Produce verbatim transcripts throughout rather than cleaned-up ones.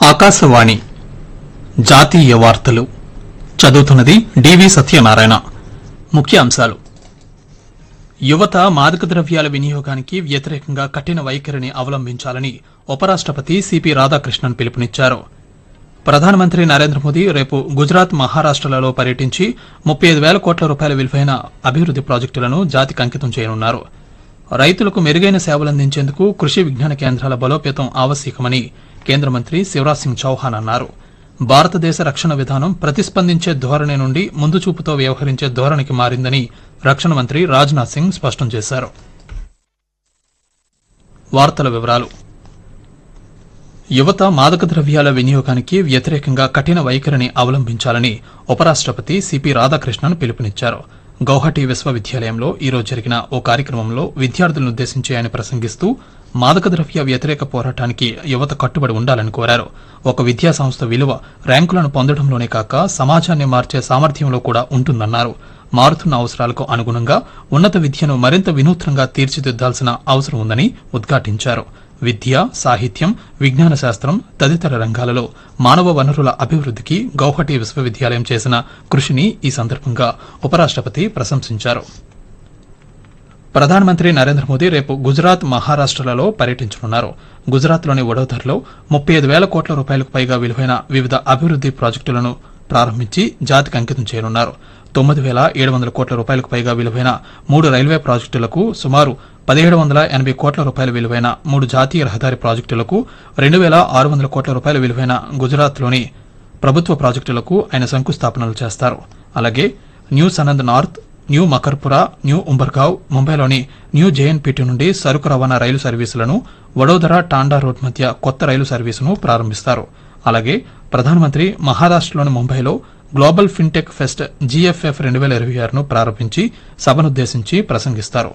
ఆకాశవాణి జాతీయ వార్తలు చదువుతున్నది డివి సత్యనారాయణ. ముఖ్యాంశాలు: యువత మాదక ద్రవ్యాల వినియోగానికి వ్యతిరేకంగా కఠిన వైఖరిని అవలంబించాలని ఉపరాష్టపతి సిపి రాధాకృష్ణన్ పిలుపునిచ్చారు. ప్రధానమంత్రి నరేంద్ర మోదీ రేపు గుజరాత్, మహారాష్టలలో పర్యటించి ముప్పై ఐదు వేల కోట్ల రూపాయల విలువైన అభివృద్ది ప్రాజెక్టులను జాతికి అంకితం చేయనున్నారు. రైతులకు మెరుగైన సేవలందించేందుకు కృషి విజ్ఞాన కేంద్రాల బలోపేతం ఆవశ్యకమని కేంద్ర మంత్రి శివరాజ్ సింగ్ చౌహాన్ అన్నారు. భారతదేశ రక్షణ విధానం ప్రతిస్పందించే ధోరణి నుండి ముందుచూపుతో వ్యవహరించే ధోరణికి మారిందని రక్షణ మంత్రి రాజ్నాథ్ సింగ్ స్పష్టం చేశారు. వార్తల వివరాలు: యువత మాదక ద్రవ్యాల వినియోగానికి వ్యతిరేకంగా కఠిన వైఖరిని అవలంబించాలని ఉపరాష్టపతి సిపి రాధాకృష్ణన్ పిలుపునిచ్చారు. గౌహటి విశ్వవిద్యాలయంలో ఈరోజు జరిగిన ఓ కార్యక్రమంలో విద్యార్థులనుద్దేశించి ఆయన ప్రసంగిస్తూ మాదక ద్రవ్య వ్యతిరేక పోరాటానికి యువత కట్టుబడి ఉండాలని కోరారు. ఒక విద్యా సంస్థ విలువ ర్యాంకులను పొందడంలోనే కాక సమాజాన్ని మార్చే సామర్థ్యంలో కూడా ఉంటుందన్నారు. మారుతున్న అవసరాలకు అనుగుణంగా ఉన్నత విద్యను మరింత వినూత్నంగా తీర్చిదిద్దాల్సిన అవసరం ఉందని ఉద్ఘాటించారు. విద్య, సాహిత్యం, విజ్ఞాన శాస్త్రం తదితర రంగాలలో మానవ వనరుల అభివృద్దికి గౌహటి విశ్వవిద్యాలయం చేసిన కృషిని ఈ సందర్భంగా ఉపరాష్టపతి ప్రశంసించారు. ప్రధానమంత్రి నరేంద్ర మోదీ రేపు గుజరాత్, మహారాష్టలలో పర్యటించనున్నారు. గుజరాత్లోని వడోదరలో ముప్పై ఐదు వేల కోట్ల రూపాయలకు పైగా విలువైన వివిధ అభివృద్ది ప్రాజెక్టులను ప్రారంభించి జాతికి అంకితం చేయనున్నారు. తొమ్మిది వేల ఏడు వందల కోట్ల రూపాయలకు పైగా విలువైన మూడు రైల్వే ప్రాజెక్టులకు, సుమారు పదిహేడు వందల ఎనభై కోట్ల రూపాయల విలువైన మూడు జాతీయ రహదారి ప్రాజెక్టులకు, రెండు వేల ఆరు వందల కోట్ల రూపాయల విలువైన గుజరాత్లోని ప్రభుత్వ ప్రాజెక్టులకు ఆయన శంకుస్థాపనలు చేస్తారు. అలాగే new Sanand north, new Makarpura, new ఉంబర్గావ్, ముంబైలోని న్యూ జేఎన్పీటీ నుండి సరుకు రవాణా రైలు సర్వీసులను, వడోదర టాండా రోడ్ మధ్య కొత్త రైలు సర్వీసును ప్రారంభిస్తారు. అలాగే ప్రధానమంత్రి మహారాష్టలోని ముంబైలో గ్లోబల్ ఫిన్టెక్ ఫెస్ట్ జీఎఫ్ఎఫ్ రెండు వేల ఇరవై ఆరును ప్రారంభించి సభనుద్దేశించి ప్రసంగిస్తారు.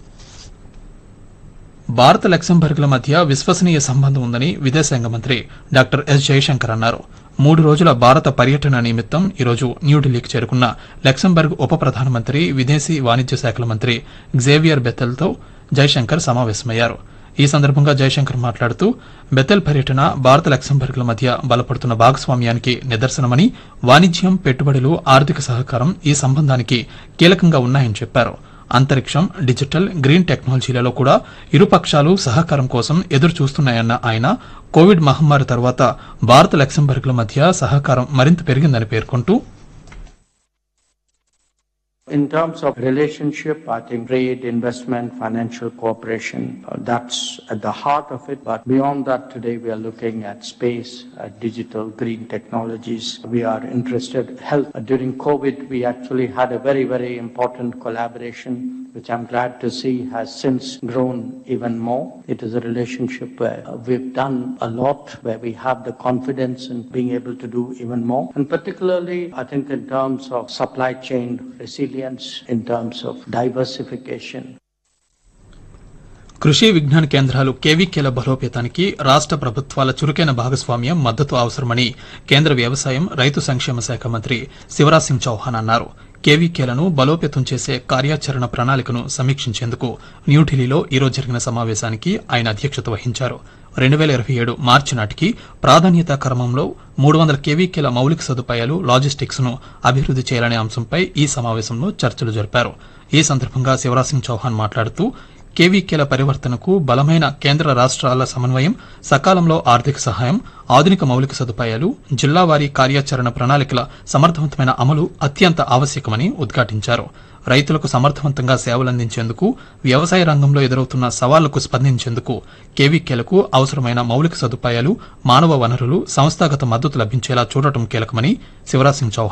భారత్, లక్సెంబర్గ్ల మధ్య విశ్వసనీయ సంబంధం ఉందని విదేశాంగ మంత్రి డాక్టర్ ఎస్ జయశంకర్ అన్నారు. మూడు రోజుల భారత పర్యటన నిమిత్తం ఈరోజు న్యూఢిల్లీకి చేరుకున్న లక్సెంబర్గ్ ఉప ప్రధానమంత్రి, విదేశీ వాణిజ్య శాఖల మంత్రి గ్జేవియర్ బెథెల్తో జయశంకర్ సమావేశమయ్యారు. ఈ సందర్భంగా జయశంకర్ మాట్లాడుతూ బెథెల్ పర్యటన భారత, లక్సెంబర్గ్ల మధ్య బలపడుతున్న భాగస్వామ్యానికి నిదర్శనమని, వాణిజ్యం, పెట్టుబడులు, ఆర్థిక సహకారం ఈ సంబంధానికి కీలకంగా ఉన్నాయని చెప్పారు. అంతరిక్షం, డిజిటల్, గ్రీన్ టెక్నాలజీలలో కూడా ఇరుపక్షాలు సహకారం కోసం ఎదురు చూస్తున్నాయన్న ఆయన కోవిడ్ మహమ్మారి తర్వాత భారత, లక్సెంబర్గ్ల మధ్య సహకారం మరింత పెరిగిందని పేర్కొంటూ, in terms of relationship, I think trade, investment, financial cooperation, uh, that's at the heart of it. But beyond that, today we are looking at space, at digital, green technologies. We are interested in health. Uh, during COVID, we actually had a very, very important collaboration, which I'm glad to see has since grown even more. It is a relationship where uh, we've done a lot, where we have the confidence in being able to do even more. And particularly, I think in terms of supply chain resilience, in terms of diversification. కృషి విజ్ఞాన కేంద్రాలు కేవీకేల బలోపేతానికి రాష్ట ప్రభుత్వాల చురుకైన భాగస్వామ్యం, మద్దతు అవసరమని కేంద్ర వ్యవసాయం, రైతు సంక్షేమ శాఖ మంత్రి శివరాజ్ సింగ్ చౌహాన్ అన్నారు. కేవీకేలను బలోపేతం చేసే కార్యాచరణ ప్రణాళికను సమీక్షించేందుకు న్యూఢిల్లీలో ఈరోజు జరిగిన సమావేశానికి ఆయన అధ్యక్షత వహించారు. రెండు వేల ఇరవై ఏడు మార్చి నాటికి ప్రాధాన్యతా క్రమంలో మూడు వందల కేవీకేల మౌలిక సదుపాయాలు, లాజిస్టిక్స్ ను అభివృద్ది చేయాలనే అంశంపై ఈ సమావేశంలో చర్చలు జరిపారు. ఈ సందర్భంగా శివరాజ్ సింగ్ చౌహాన్ మాట్లాడుతూ కేవీకేల పరివర్తనకు బలమైన కేంద్ర రాష్ట్రాల సమన్వయం, సకాలంలో ఆర్థిక సహాయం, ఆధునిక మౌలిక సదుపాయాలు, జిల్లావారీ కార్యాచరణ ప్రణాళికల సమర్థవంతమైన అమలు అత్యంత ఆవశ్యకమని ఉద్ఘాటించారు. రైతులకు సమర్థవంతంగా సేవలందించేందుకు, వ్యవసాయ రంగంలో ఎదురవుతున్న సవాళ్లకు స్పందించేందుకు కేవీకేలకు అవసరమైన మౌలిక సదుపాయాలు, మానవ వనరులు, సంస్థాగత మద్దతు లభించేలా చూడటం కీలకమని శివరాజ్ సింగ్ చౌహాన్